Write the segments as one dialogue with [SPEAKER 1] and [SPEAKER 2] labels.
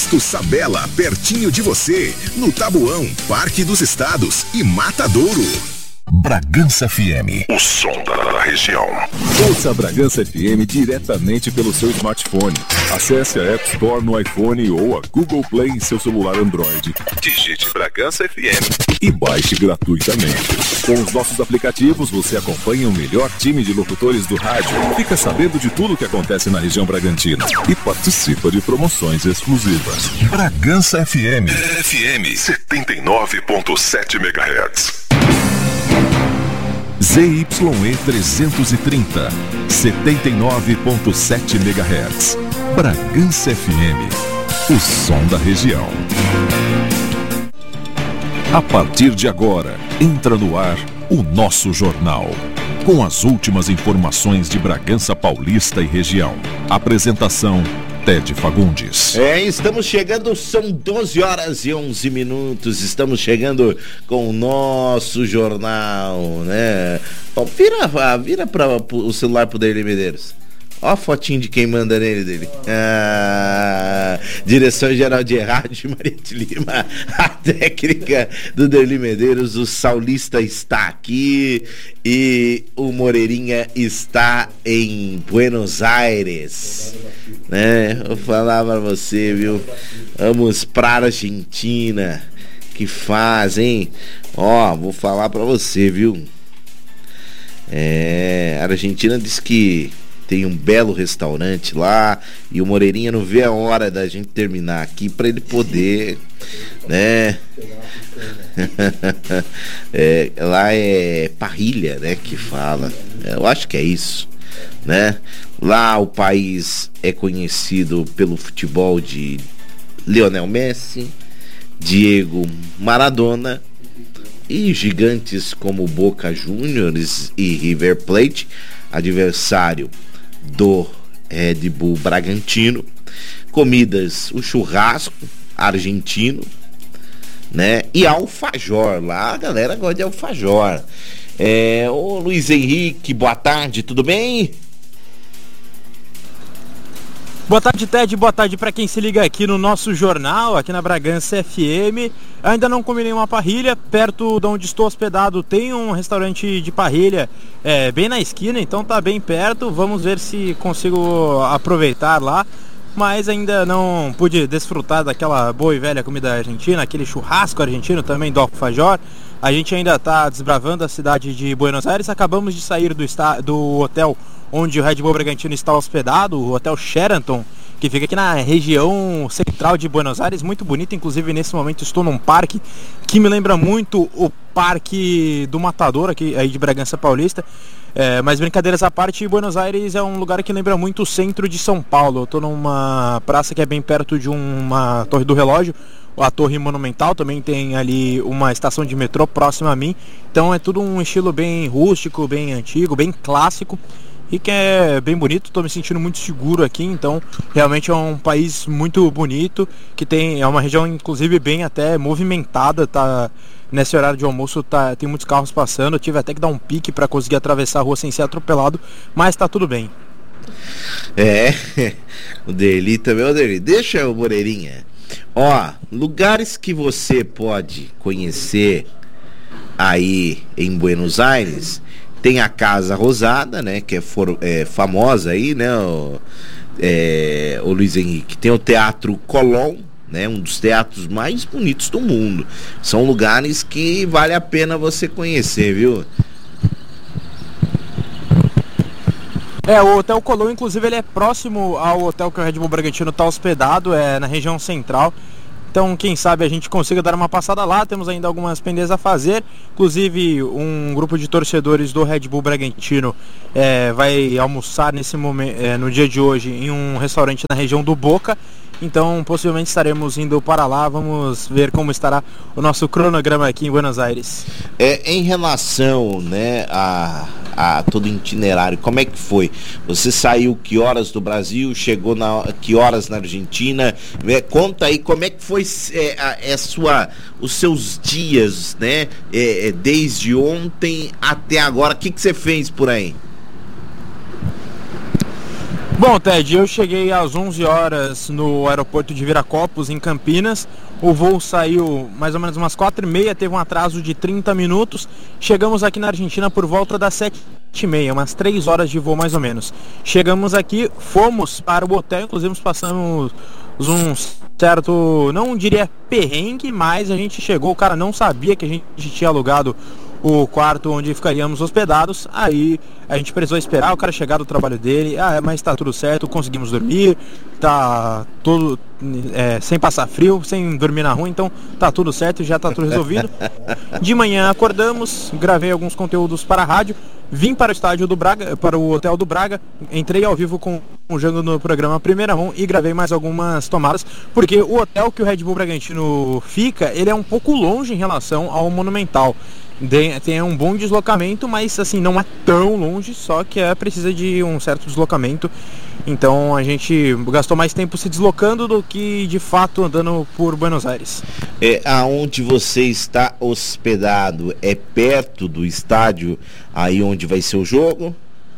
[SPEAKER 1] Posto Sabela, pertinho de você, no Tabuão, Parque dos Estados e Matadouro. Bragança FM, o som da região.
[SPEAKER 2] Ouça a Bragança FM diretamente pelo seu smartphone. Acesse a App Store no iPhone ou a Google Play em seu celular Android.
[SPEAKER 1] Digite Bragança FM
[SPEAKER 2] e baixe gratuitamente. Com os nossos aplicativos, você acompanha o melhor time de locutores do rádio, fica sabendo de tudo o que acontece na região bragantina e participa de promoções exclusivas.
[SPEAKER 1] Bragança FM 79.7 MHz.
[SPEAKER 2] ZYE 330, 79.7 MHz. Bragança FM, o som da região. A partir de agora, entra no ar o nosso jornal, com as últimas informações de Bragança Paulista e região. Apresentação: Ted Fagundes.
[SPEAKER 3] Estamos chegando, são 12h11, estamos chegando com o nosso jornal, né? Ó, vira o celular pro Derli Medeiros. Ó a fotinho de quem manda nele dele. Direção-geral de rádio, Maria de Lima. A técnica do Derli Medeiros. O Saulista está aqui e o Moreirinha está em Buenos Aires, né? Vou falar pra você, viu? Vamos pra Argentina. Que faz, hein? Ó, vou falar pra você, viu? A Argentina diz que tem um belo restaurante lá e o Moreirinha não vê a hora da gente terminar aqui para ele poder, né? Lá é parrilha, né? Que fala. Eu acho que é isso, né? Lá o país é conhecido pelo futebol de Lionel Messi, Diego Maradona e gigantes como Boca Juniors e River Plate, adversário do Red Bull Bragantino. Comidas, o churrasco argentino, né? E alfajor, lá a galera gosta de alfajor. Ô Luiz Henrique, boa tarde, tudo bem?
[SPEAKER 4] Boa tarde, Ted, boa tarde para quem se liga aqui no nosso jornal, aqui na Bragança FM. Ainda não comi nenhuma parrilha, perto de onde estou hospedado tem um restaurante de parrilha bem na esquina, então tá bem perto, vamos ver se consigo aproveitar lá. Mas ainda não pude desfrutar daquela boa e velha comida argentina, aquele churrasco argentino também do alfajor. A gente ainda está desbravando a cidade de Buenos Aires, acabamos de sair do hotel onde o Red Bull Bragantino está hospedado, o Hotel Sheraton, que fica aqui na região central de Buenos Aires, muito bonito. Inclusive nesse momento estou num parque que me lembra muito o Parque do Matador, aqui aí de Bragança Paulista. Mas brincadeiras à parte, Buenos Aires é um lugar que lembra muito o centro de São Paulo. Eu estou numa praça que é bem perto de uma torre do relógio, a Torre Monumental, também tem ali uma estação de metrô próxima a mim. Então é tudo um estilo bem rústico, bem antigo, bem clássico, e que é bem bonito. Estou me sentindo muito seguro aqui, então realmente é um país muito bonito, que é uma região inclusive bem até movimentada, tá? Nesse horário de almoço tem muitos carros passando, eu tive até que dar um pique para conseguir atravessar a rua sem ser atropelado, mas tá tudo bem.
[SPEAKER 3] O Derli também, o Derli, deixa o Moreirinha. Ó, lugares que você pode conhecer aí em Buenos Aires. Tem a Casa Rosada, né? Que é famosa aí, né? O Luiz Henrique. Tem o Teatro Colón, né? Um dos teatros mais bonitos do mundo. São lugares que vale a pena você conhecer, viu?
[SPEAKER 4] O Hotel Colón, inclusive, ele é próximo ao hotel que o Red Bull Bragantino está hospedado, na região central. Então, quem sabe a gente consiga dar uma passada lá. Temos ainda algumas pendências a fazer. Inclusive, um grupo de torcedores do Red Bull Bragantino vai almoçar nesse momento, no dia de hoje, em um restaurante na região do Boca. Então, possivelmente estaremos indo para lá. Vamos ver como estará o nosso cronograma aqui em Buenos Aires.
[SPEAKER 3] Em relação, né, a todo o itinerário, como é que foi? Você saiu que horas do Brasil? Chegou que horas na Argentina? Conta aí como é que foi os seus dias, né? Desde ontem até agora. O que você fez por aí?
[SPEAKER 4] Bom, Ted, eu cheguei às 11 horas no aeroporto de Viracopos, em Campinas. O voo saiu mais ou menos umas 4h30, teve um atraso de 30 minutos. Chegamos aqui na Argentina por volta das 7h30, umas 3 horas de voo mais ou menos. Chegamos aqui, fomos para o hotel, inclusive passamos um certo, não diria perrengue, mas a gente chegou, o cara não sabia que a gente tinha alugado o quarto onde ficaríamos hospedados. Aí a gente precisou esperar o cara chegar do trabalho dele. Mas tá tudo certo, conseguimos dormir, tá tudo sem passar frio, sem dormir na rua, então tá tudo certo, já tá tudo resolvido. De manhã acordamos, gravei alguns conteúdos para a rádio, vim para o estádio do Braga, para o hotel do Braga, entrei ao vivo com o jogo no programa Primeira Mão e gravei mais algumas tomadas, porque o hotel que o Red Bull Bragantino fica, ele é um pouco longe em relação ao Monumental. Tem um bom deslocamento, mas assim, não é tão longe, só que precisa de um certo deslocamento. Então a gente gastou mais tempo se deslocando do que de fato andando por Buenos Aires.
[SPEAKER 3] Aonde você está hospedado é perto do estádio aí onde vai ser o jogo?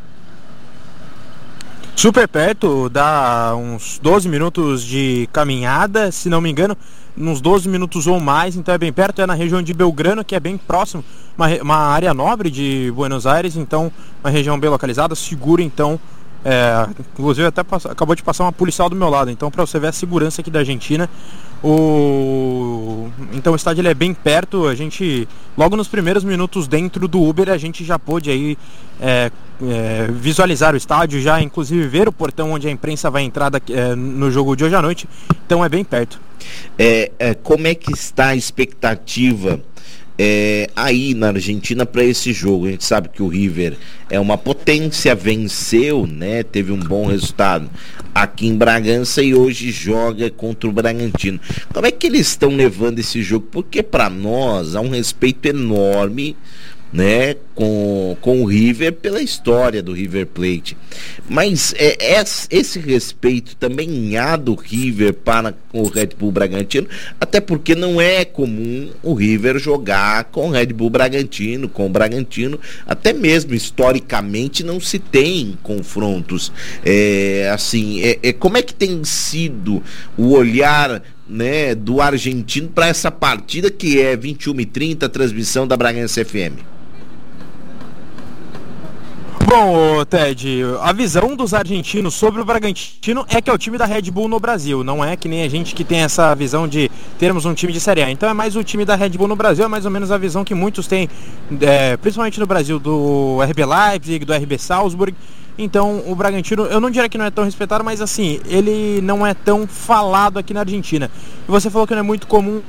[SPEAKER 4] Super perto, dá uns 12 minutos de caminhada, se não me engano, uns 12 minutos ou mais, então é bem perto, é na região de Belgrano, que é bem próximo, uma área nobre de Buenos Aires, então uma região bem localizada, segura, então, inclusive até acabou de passar uma policial do meu lado, então para você ver a segurança aqui da Argentina. Então o estádio ele é bem perto, a gente, logo nos primeiros minutos dentro do Uber, a gente já pôde aí visualizar o estádio, já inclusive ver o portão onde a imprensa vai entrar no jogo de hoje à noite, então é bem perto.
[SPEAKER 3] Como é que está a expectativa aí na Argentina para esse jogo? A gente sabe que o River é uma potência, venceu, né? Teve um bom resultado aqui em Bragança e hoje joga contra o Bragantino. Como é que eles estão levando esse jogo? Porque para nós há um respeito enorme, né, com o River pela história do River Plate, mas esse respeito também há do River para o Red Bull Bragantino, até porque não é comum o River jogar com o Red Bull Bragantino, com o Bragantino, até mesmo historicamente não se tem confrontos como é que tem sido o olhar, né, do argentino para essa partida que é 21h30, transmissão da Bragança FM?
[SPEAKER 4] Bom, Ted, a visão dos argentinos sobre o Bragantino é que é o time da Red Bull no Brasil, não é que nem a gente que tem essa visão de termos um time de Série A. Então é mais o time da Red Bull no Brasil, é mais ou menos a visão que muitos têm, principalmente no Brasil, do RB Leipzig, do RB Salzburg. Então o Bragantino, eu não diria que não é tão respeitado, mas assim, ele não é tão falado aqui na Argentina. E você falou que não é muito comum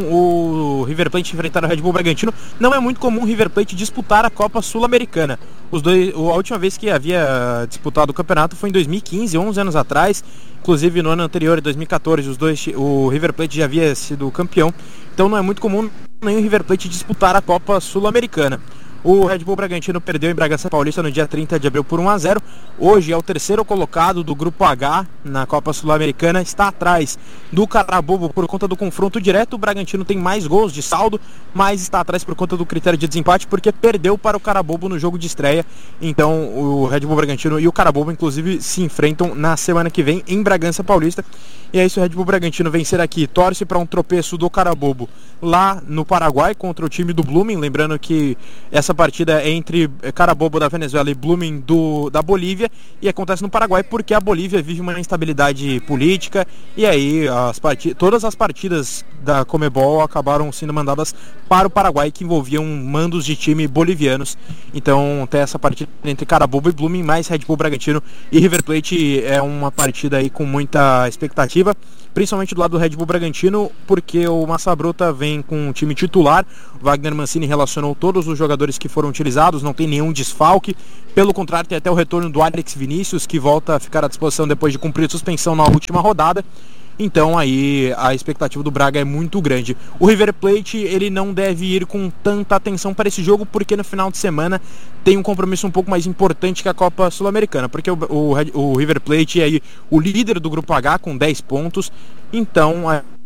[SPEAKER 4] o River Plate enfrentar o Red Bull Bragantino. Não é muito comum o River Plate disputar a Copa Sul-Americana. A última vez que havia disputado o campeonato foi em 2015, 11 anos atrás. Inclusive no ano anterior, em 2014, o River Plate já havia sido campeão. Então não é muito comum nem o River Plate disputar a Copa Sul-Americana. O Red Bull Bragantino perdeu em Bragança Paulista no dia 30 de abril por 1-0. Hoje é o terceiro colocado do Grupo H na Copa Sul-Americana. Está atrás do Carabobo por conta do confronto direto. O Bragantino tem mais gols de saldo, mas está atrás por conta do critério de desempate, porque perdeu para o Carabobo no jogo de estreia. Então o Red Bull Bragantino e o Carabobo, inclusive, se enfrentam na semana que vem em Bragança Paulista. E aí, se o Red Bull Bragantino vencer aqui, torce para um tropeço do Carabobo lá no Paraguai contra o time do Blooming. Lembrando que essa partida é entre Carabobo da Venezuela e Blooming da Bolívia, e acontece no Paraguai porque a Bolívia vive uma instabilidade política, e aí todas as partidas da Conmebol acabaram sendo mandadas para o Paraguai, que envolviam mandos de time bolivianos. Então tem essa partida entre Carabobo e Blooming, mais Red Bull Bragantino e River Plate. É uma partida aí com muita expectativa, principalmente do lado do Red Bull Bragantino, porque o Massa Bruta vem com um time titular. O Wagner Mancini relacionou todos os jogadores que foram utilizados, não tem nenhum desfalque. Pelo contrário, tem até o retorno do Alex Vinícius, que volta a ficar à disposição depois de cumprir suspensão na última rodada. Então aí a expectativa do Braga é muito grande. O River Plate, ele não deve ir com tanta atenção para esse jogo, porque no final de semana tem um compromisso um pouco mais importante que a Copa Sul-Americana, porque o River Plate é aí o líder do Grupo H com 10 pontos. Então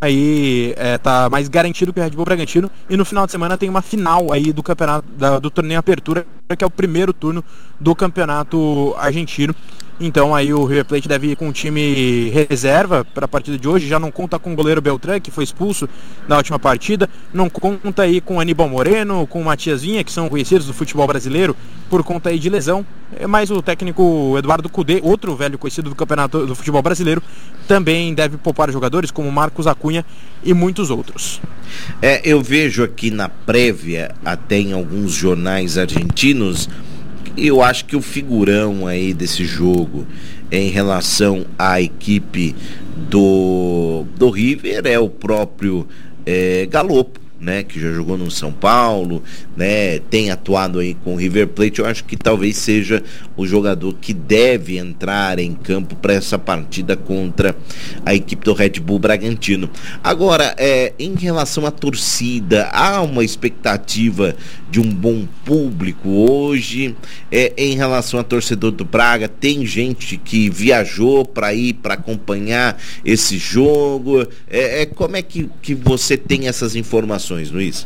[SPEAKER 4] aí tá mais garantido que o Red Bull Bragantino. E no final de semana tem uma final aí do campeonato do torneio Apertura, que é o primeiro turno do campeonato argentino. Então aí o River Plate deve ir com um time reserva para a partida de hoje. Já não conta com o goleiro Beltrán, que foi expulso na última partida. Não conta aí com o Aníbal Moreno, com o Matias Vinha, que são conhecidos do futebol brasileiro por conta aí de lesão. Mas o técnico Eduardo Cudê, outro velho conhecido do campeonato do futebol brasileiro, também deve poupar jogadores como Marcos Acunha e muitos outros.
[SPEAKER 3] Eu vejo aqui na prévia, até em alguns jornais argentinos, eu acho que o figurão aí desse jogo em relação à equipe do River é o próprio Galopo, né, que já jogou no São Paulo, né, tem atuado aí com o River Plate. Eu acho que talvez seja o jogador que deve entrar em campo para essa partida contra a equipe do Red Bull Bragantino. Agora, em relação à torcida, há uma expectativa de um bom público hoje. Em relação ao torcedor do Braga, tem gente que viajou para ir para acompanhar esse jogo. Como é que você tem essas informações, Luiz?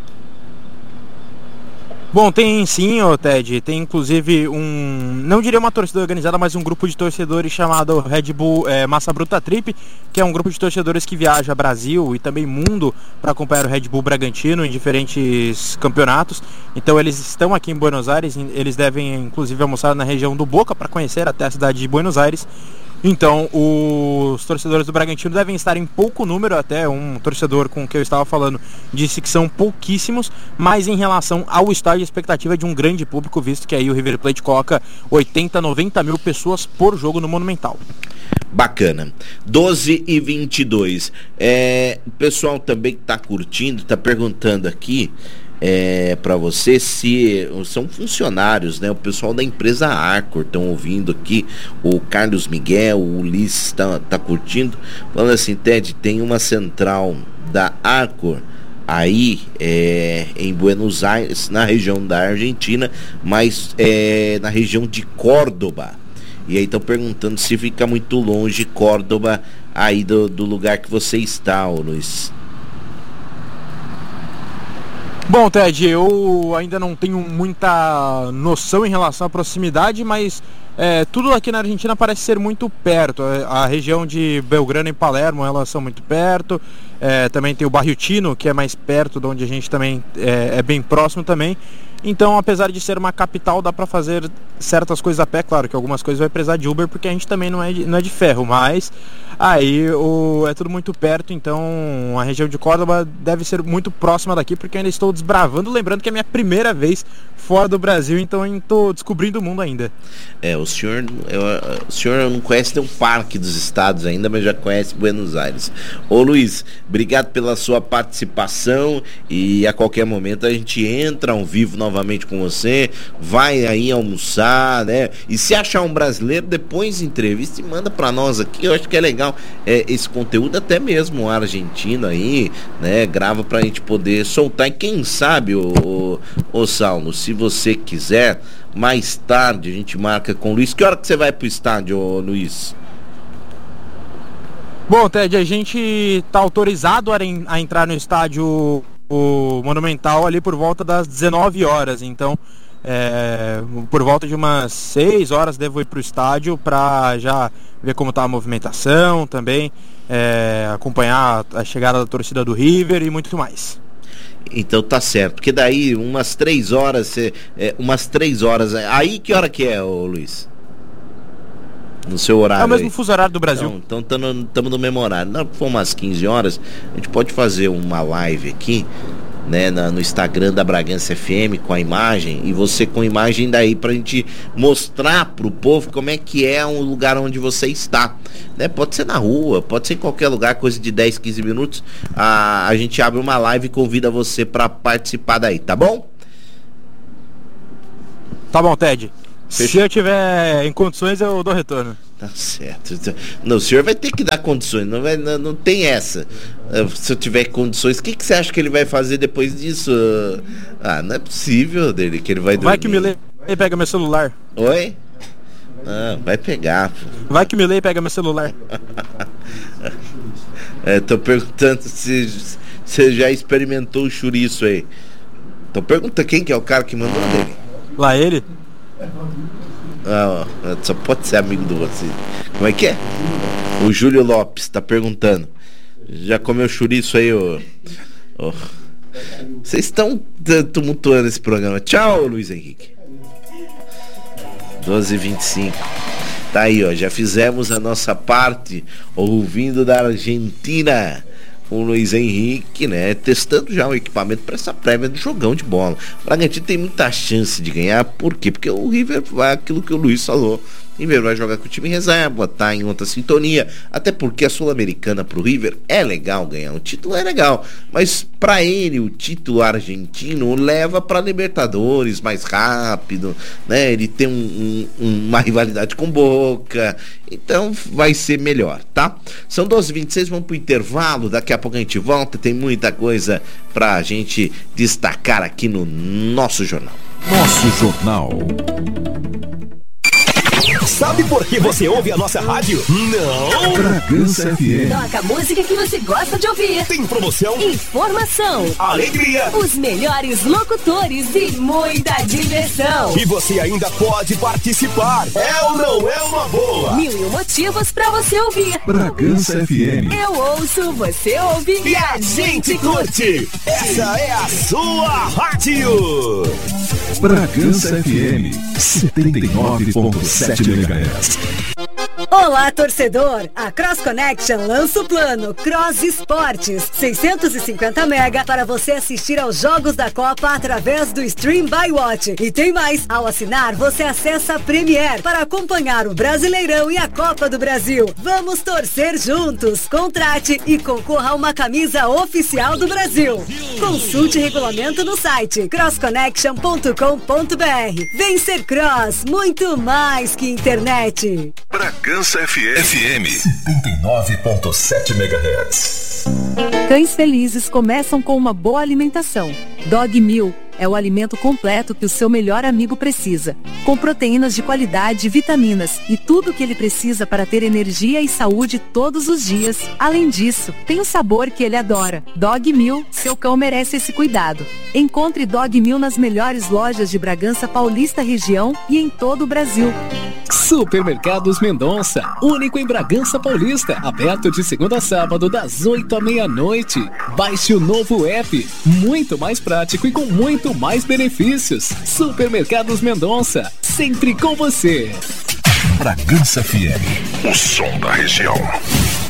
[SPEAKER 4] Bom, tem sim, Ted, tem inclusive não diria uma torcida organizada, mas um grupo de torcedores chamado Red Bull Massa Bruta Trip, que é um grupo de torcedores que viaja Brasil e também mundo para acompanhar o Red Bull Bragantino em diferentes campeonatos. Então eles estão aqui em Buenos Aires, eles devem inclusive almoçar na região do Boca para conhecer até a cidade de Buenos Aires. Então, os torcedores do Bragantino devem estar em pouco número. Até um torcedor com quem eu estava falando disse que são pouquíssimos, mas em relação ao estádio, a expectativa é de um grande público, visto que aí o River Plate coloca 80, 90 mil pessoas por jogo no Monumental.
[SPEAKER 3] Bacana. 12h22. O pessoal também que está curtindo, está perguntando aqui para você se são funcionários, né? O pessoal da empresa Arcor estão ouvindo aqui, o Carlos Miguel, o Ulisses tá curtindo, falando assim: Ted, tem uma central da Arcor aí em Buenos Aires, na região da Argentina, mas na região de Córdoba. E aí estão perguntando se fica muito longe Córdoba aí do lugar que você está, Luiz.
[SPEAKER 4] Bom, Ted, eu ainda não tenho muita noção em relação à proximidade, mas tudo aqui na Argentina parece ser muito perto. A região de Belgrano e Palermo, elas são muito perto. Também tem o Barrio Chino, que é mais perto de onde a gente também é bem próximo também. Então, apesar de ser uma capital, dá para fazer certas coisas a pé. Claro que algumas coisas vai precisar de Uber, porque a gente também não é de ferro, mas aí é tudo muito perto. Então a região de Córdoba deve ser muito próxima daqui, porque eu ainda estou desbravando. Lembrando que é minha primeira vez fora do Brasil, então eu estou descobrindo o mundo ainda.
[SPEAKER 3] O senhor não conhece nenhum parque dos estados ainda, mas já conhece Buenos Aires. Ô Luiz, obrigado pela sua participação, e a qualquer momento a gente entra ao vivo novamente com você, vai aí almoçar, né? E se achar um brasileiro, depois entrevista e manda pra nós aqui. Eu acho que é legal esse conteúdo, até mesmo argentino aí, né? Grava pra gente poder soltar. E quem sabe, ô Saulo, se você quiser, mais tarde a gente marca com o Luiz. Que hora que você vai pro estádio, Luiz?
[SPEAKER 4] Bom, Ted, a gente tá autorizado a entrar no estádio o Monumental ali por volta das 19 horas, então por volta de umas 6 horas devo ir para o estádio para já ver como está a movimentação também, acompanhar a chegada da torcida do River e muito mais.
[SPEAKER 3] Então tá certo, porque daí umas 3 horas, aí que hora que é, Luiz? No seu horário.
[SPEAKER 4] É o mesmo
[SPEAKER 3] aí.
[SPEAKER 4] Fuso horário do Brasil.
[SPEAKER 3] Então estamos no mesmo horário. Não, for umas 15 horas, a gente pode fazer uma live aqui, né, no Instagram da Bragança FM com a imagem, e você com a imagem daí pra gente mostrar pro povo como é que é um lugar onde você está, né? Pode ser na rua, pode ser em qualquer lugar, coisa de 10, 15 minutos. A gente abre uma live e convida você pra participar daí, tá bom?
[SPEAKER 4] Tá bom, Ted.
[SPEAKER 3] Fechou.
[SPEAKER 4] Se eu tiver em condições, eu dou retorno.
[SPEAKER 3] Tá certo. Não, o senhor vai ter que dar condições, não tem essa. Se eu tiver condições, o que você acha que ele vai fazer depois disso? Não é possível dele que ele vai dormir.
[SPEAKER 4] Vai que o Milei pega meu celular.
[SPEAKER 3] Oi? Vai pegar.
[SPEAKER 4] Vai que o Milei pega meu celular.
[SPEAKER 3] Tô perguntando se você já experimentou o chouriço aí. Então pergunta quem que é o cara que mandou dele.
[SPEAKER 4] Lá ele?
[SPEAKER 3] Só pode ser amigo do você. Como é que é? O Júlio Lopes tá perguntando. Já comeu chouriço aí, Vocês estão tumultuando esse programa. Tchau, Luiz Henrique. 12h25. Tá aí, já fizemos a nossa parte ouvindo da Argentina. O Luiz Henrique, né, testando já o equipamento para essa prévia do jogão de bola. O Bragantino tem muita chance de ganhar, por quê? Porque o River vai aquilo que o Luiz falou. O River vai jogar com o time em reserva, tá em outra sintonia, até porque a Sul-Americana pro River é legal ganhar, o título é legal, mas para ele o título argentino leva para Libertadores mais rápido, né? Ele tem uma rivalidade com Boca, então vai ser melhor, tá? São 12h26, vamos pro intervalo, daqui a pouco a gente volta, tem muita coisa pra gente destacar aqui no nosso jornal.
[SPEAKER 2] Nosso jornal.
[SPEAKER 5] Sabe por que você ouve a nossa rádio? Não!
[SPEAKER 2] Bragança FM.
[SPEAKER 6] Toca a música que você gosta de ouvir.
[SPEAKER 5] Tem promoção,
[SPEAKER 6] informação,
[SPEAKER 5] alegria,
[SPEAKER 6] os melhores locutores e muita diversão.
[SPEAKER 5] E você ainda pode participar. É ou não é uma boa?
[SPEAKER 6] 1001 motivos pra você ouvir.
[SPEAKER 2] Bragança FM.
[SPEAKER 6] Eu ouço, você ouve
[SPEAKER 5] e a gente curte. Essa é a sua rádio.
[SPEAKER 2] Bragança FM 79.7 MHz.
[SPEAKER 7] Olá, torcedor! A Cross Connection lança o plano Cross Esportes, 650 mega para você assistir aos jogos da Copa através do Stream by Watch. E tem mais! Ao assinar, você acessa a Premiere para acompanhar o Brasileirão e a Copa do Brasil. Vamos torcer juntos! Contrate e concorra a uma camisa oficial do Brasil. Consulte regulamento no site crossconnection.com.br. Vem ser Cross, muito mais que internet.
[SPEAKER 1] Bragança FM
[SPEAKER 2] 79.7 MHz.
[SPEAKER 8] Cães felizes começam com uma boa alimentação. Dog Meal é o alimento completo que o seu melhor amigo precisa, com proteínas de qualidade, vitaminas e tudo o que ele precisa para ter energia e saúde todos os dias. Além disso, tem o sabor que ele adora. Dog Meal, seu cão merece esse cuidado. Encontre Dog Meal nas melhores lojas de Bragança Paulista região e em todo o Brasil.
[SPEAKER 9] Supermercados Mendonça, único em Bragança Paulista, aberto de segunda a sábado das 8 à meia-noite. Baixe o novo app, muito mais prático e com muito mais benefícios. Supermercados Mendonça, sempre com você.
[SPEAKER 1] Bragança FM, o som da região.